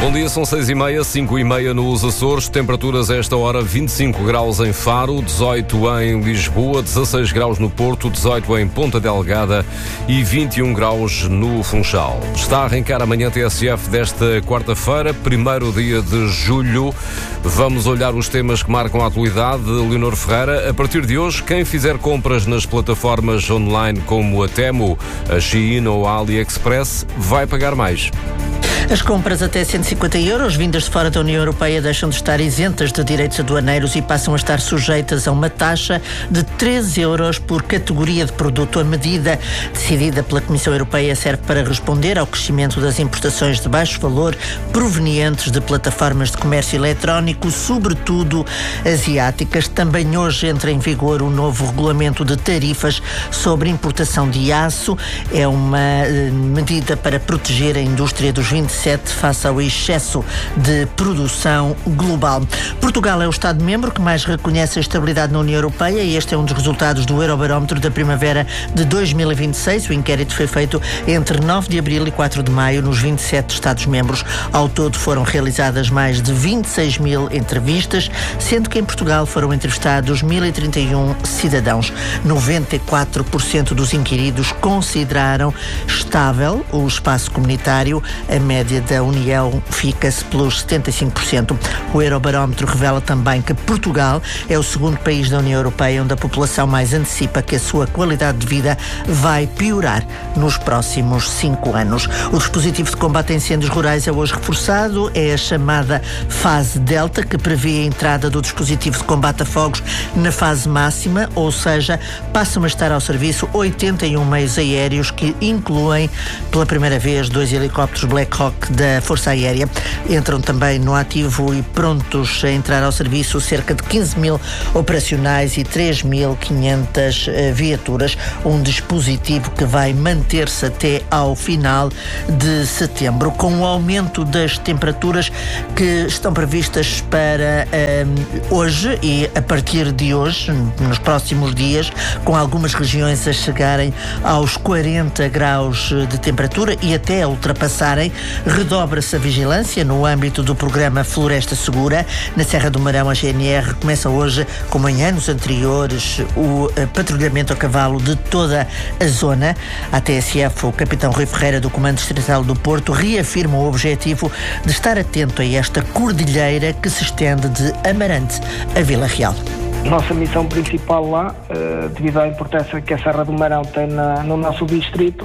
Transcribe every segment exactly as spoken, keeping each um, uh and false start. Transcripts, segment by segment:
Bom dia, são seis e meia, cinco e meia nos Açores, temperaturas a esta hora vinte e cinco graus em Faro, dezoito em Lisboa, dezasseis graus no Porto, dezoito em Ponta Delgada e vinte e um graus no Funchal. Está a arrancar amanhã T S F desta quarta-feira, primeiro dia de julho. Vamos olhar os temas que marcam a atualidade. Leonor Ferreira, a partir de hoje, quem fizer compras nas plataformas online como a Temu, a Shein ou a AliExpress vai pagar mais. As compras até cento e cinquenta euros vindas de fora da União Europeia deixam de estar isentas de direitos aduaneiros e passam a estar sujeitas a uma taxa de treze euros por categoria de produto. A medida decidida pela Comissão Europeia serve para responder ao crescimento das importações de baixo valor provenientes de plataformas de comércio eletrónico, sobretudo asiáticas. Também hoje entra em vigor o novo regulamento de tarifas sobre importação de aço. É uma eh, medida para proteger a indústria dos vinte e sete face ao excesso de produção global. Portugal é o Estado-membro que mais reconhece a estabilidade na União Europeia e este é um dos resultados do Eurobarómetro da primavera de dois mil e vinte e seis. O inquérito foi feito entre nove de abril e quatro de maio nos vinte e sete Estados-membros. Ao todo foram realizadas mais de vinte e seis mil entrevistas, sendo que em Portugal foram entrevistados mil e trinta e um cidadãos. noventa e quatro por cento dos inquiridos consideraram estável o espaço comunitário. A média da União fica-se pelos setenta e cinco por cento. O Eurobarómetro revela também que Portugal é o segundo país da União Europeia onde a população mais antecipa que a sua qualidade de vida vai piorar nos próximos cinco anos. O dispositivo de combate a incêndios rurais é hoje reforçado. É a chamada fase Delta, que prevê a entrada do dispositivo de combate a fogos na fase máxima, ou seja, passam a estar ao serviço oitenta e um meios aéreos que incluem pela primeira vez dois helicópteros Black Hawk da Força Aérea. Entram também no ativo e prontos a entrar ao serviço cerca de quinze mil operacionais e três mil e quinhentas uh, viaturas, um dispositivo que vai manter-se até ao final de setembro. Com o aumento das temperaturas que estão previstas para uh, hoje e a partir de hoje, nos próximos dias, com algumas regiões a chegarem aos quarenta graus de temperatura e até a ultrapassarem, redobra-se a vigilância no âmbito do programa Floresta Segura. Na Serra do Marão, a G N R começa hoje, como em anos anteriores, o patrulhamento a cavalo de toda a zona. A T S F, o capitão Rui Ferreira, do Comando Distrital do Porto, reafirma o objetivo de estar atento a esta cordilheira que se estende de Amarante a Vila Real. Nossa missão principal lá, devido à importância que a Serra do Marão tem na, no nosso distrito,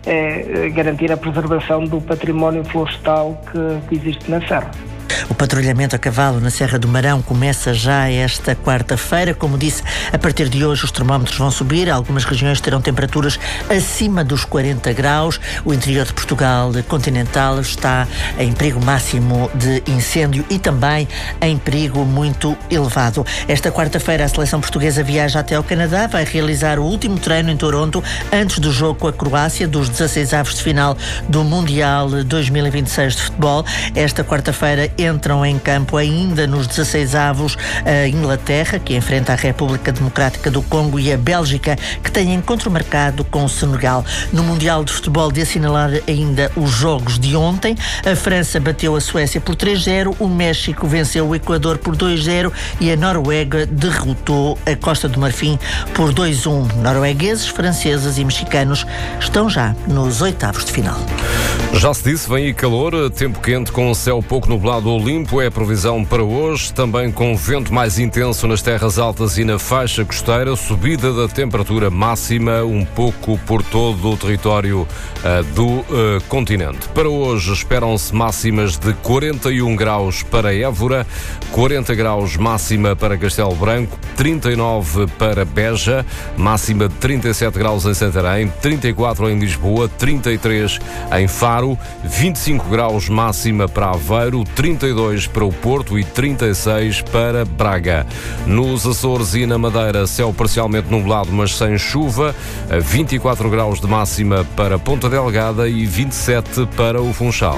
é garantir a preservação do património florestal que, que existe na Serra. O patrulhamento a cavalo na Serra do Marão começa já esta quarta-feira. Como disse, a partir de hoje os termómetros vão subir. Algumas regiões terão temperaturas acima dos quarenta graus. O interior de Portugal continental está em perigo máximo de incêndio e também em perigo muito elevado. Esta quarta-feira a seleção portuguesa viaja até ao Canadá. Vai realizar o último treino em Toronto antes do jogo com a Croácia dos dezasseis avos de final do Mundial dois mil e vinte e seis de futebol. Esta quarta-feira entram em campo ainda nos dezasseis avos a Inglaterra, que enfrenta a República Democrática do Congo, e a Bélgica, que tem encontro marcado com o Senegal. No Mundial de Futebol, de assinalar ainda os jogos de ontem, a França bateu a Suécia por três a zero, o México venceu o Equador por dois a zero e a Noruega derrotou a Costa do Marfim por dois a um. Noruegueses, franceses e mexicanos estão já nos oitavos de final. Já se disse, vem aí calor, tempo quente com céu pouco nublado ou limpo, é a previsão para hoje, também com vento mais intenso nas terras altas e na faixa costeira, subida da temperatura máxima um pouco por todo o território uh, do uh, continente. Para hoje esperam-se máximas de quarenta e um graus para Évora, quarenta graus máxima para Castelo Branco, trinta e nove para Beja, máxima de trinta e sete graus em Santarém, trinta e quatro em Lisboa, trinta e três em Faro, vinte e cinco graus máxima para Aveiro, trinta e dois para o Porto e trinta e seis para Braga. Nos Açores e na Madeira, céu parcialmente nublado, mas sem chuva, vinte e quatro graus de máxima para Ponta Delgada e vinte e sete para o Funchal.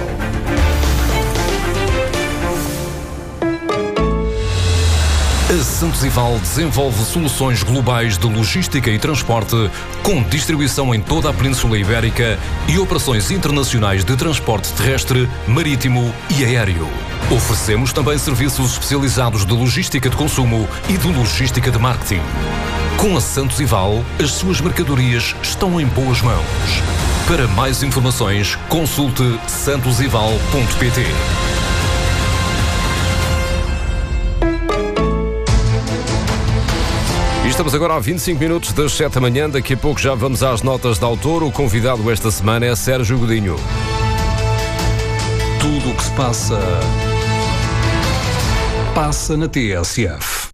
A Santos Ival desenvolve soluções globais de logística e transporte, com distribuição em toda a Península Ibérica e operações internacionais de transporte terrestre, marítimo e aéreo. Oferecemos também serviços especializados de logística de consumo e de logística de marketing. Com a Santos Ival, as suas mercadorias estão em boas mãos. Para mais informações, consulte santos ival ponto pt. E estamos agora a vinte e cinco minutos das sete da manhã. Daqui a pouco já vamos às notas de autor. O convidado esta semana é Sérgio Godinho. Tudo o que se passa, passa na T S F.